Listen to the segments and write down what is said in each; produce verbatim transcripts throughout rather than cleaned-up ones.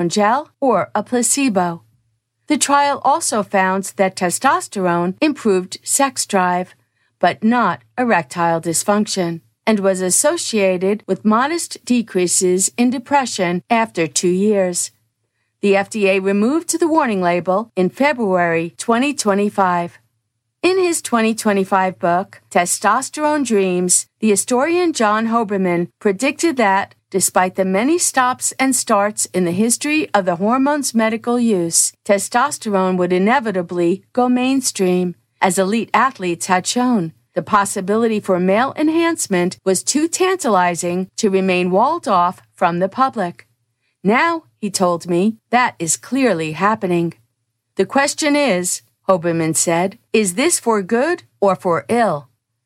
gel or a placebo. The trial also found that testosterone improved sex drive, but not erectile dysfunction, and was associated with modest decreases in depression after two years. The F D A removed the warning label in February twenty twenty-five. In his twenty twenty-five book, Testosterone Dreams, the historian John Hoberman predicted that, despite the many stops and starts in the history of the hormone's medical use, testosterone would inevitably go mainstream, as elite athletes had shown. The possibility for male enhancement was too tantalizing to remain walled off from the public. Now, he told me, that is clearly happening. The question is, Hoberman said, is this for good or for ill?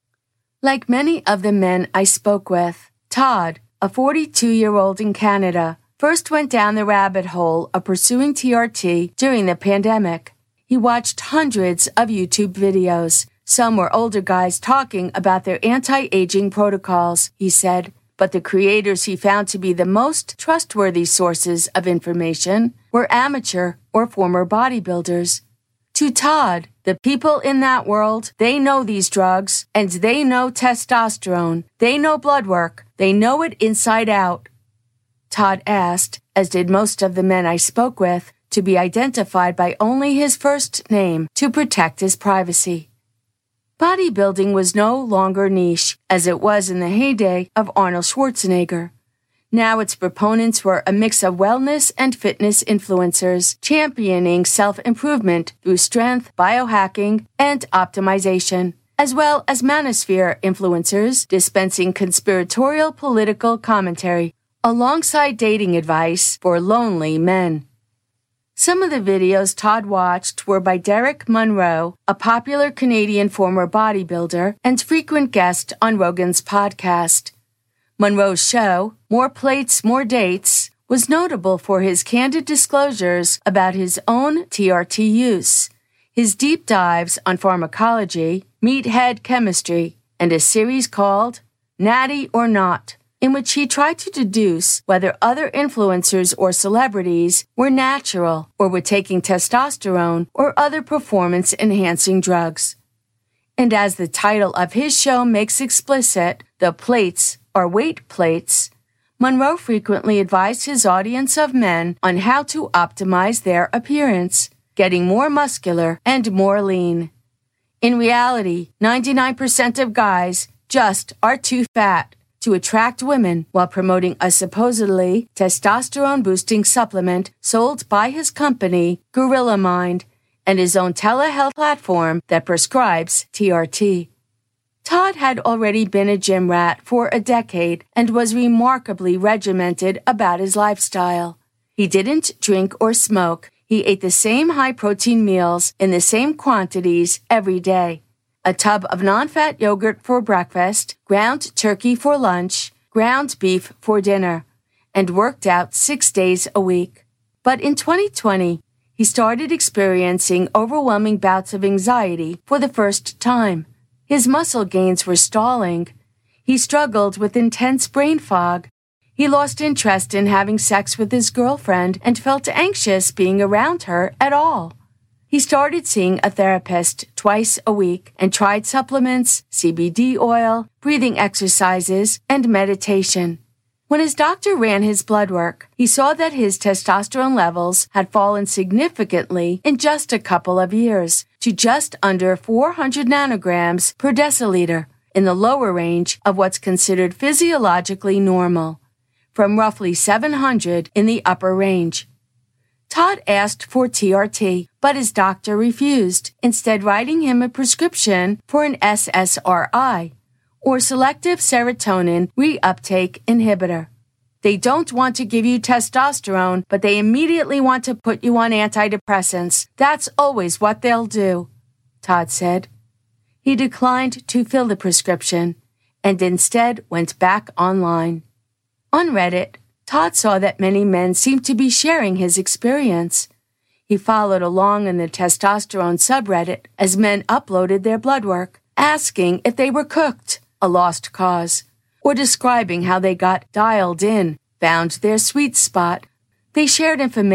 Like many of the men I spoke with, Todd, a forty-two-year-old in Canada, first went down the rabbit hole of pursuing T R T during the pandemic. He watched hundreds of YouTube videos. Some were older guys talking about their anti-aging protocols, he said, but the creators he found to be the most trustworthy sources of information were amateur or former bodybuilders. To Todd, the people in that world, they know these drugs, and they know testosterone. They know blood work. They know it inside out. Todd asked, as did most of the men I spoke with, to be identified by only his first name to protect his privacy. Bodybuilding was no longer niche, as it was in the heyday of Arnold Schwarzenegger. Now its proponents were a mix of wellness and fitness influencers, championing self-improvement through strength, biohacking, and optimization, as well as manosphere influencers dispensing conspiratorial political commentary, alongside dating advice for lonely men. Some of the videos Todd watched were by Derek Munro, a popular Canadian former bodybuilder and frequent guest on Rogan's podcast. Munro's show, More Plates, More Dates, was notable for his candid disclosures about his own T R T use, his deep dives on pharmacology, meathead chemistry, and a series called Natty or Not, in which he tried to deduce whether other influencers or celebrities were natural or were taking testosterone or other performance-enhancing drugs. And as the title of his show makes explicit, the plates are weight plates, Munro frequently advised his audience of men on how to optimize their appearance, getting more muscular and more lean. In reality, ninety-nine percent of guys just are too fat to attract women while promoting a supposedly testosterone-boosting supplement sold by his company, Gorilla Mind, and his own telehealth platform that prescribes T R T. Todd had already been a gym rat for a decade and was remarkably regimented about his lifestyle. He didn't drink or smoke. He ate the same high-protein meals in the same quantities every day. A tub of non-fat yogurt for breakfast, ground turkey for lunch, ground beef for dinner, and worked out six days a week. But in twenty twenty, he started experiencing overwhelming bouts of anxiety for the first time. His muscle gains were stalling. He struggled with intense brain fog. He lost interest in having sex with his girlfriend and felt anxious being around her at all. He started seeing a therapist twice a week and tried supplements, C B D oil, breathing exercises, and meditation. When his doctor ran his blood work, he saw that his testosterone levels had fallen significantly in just a couple of years to just under four hundred nanograms per deciliter, in the lower range of what's considered physiologically normal, from roughly seven hundred in the upper range. Todd asked for T R T, but his doctor refused, instead writing him a prescription for an S S R I, or selective serotonin reuptake inhibitor. They don't want to give you testosterone, but they immediately want to put you on antidepressants. That's always what they'll do, Todd said. He declined to fill the prescription and instead went back online. On Reddit, Todd saw that many men seemed to be sharing his experience. He followed along in the testosterone subreddit as men uploaded their blood work, asking if they were cooked, a lost cause, or describing how they got dialed in, found their sweet spot. They shared information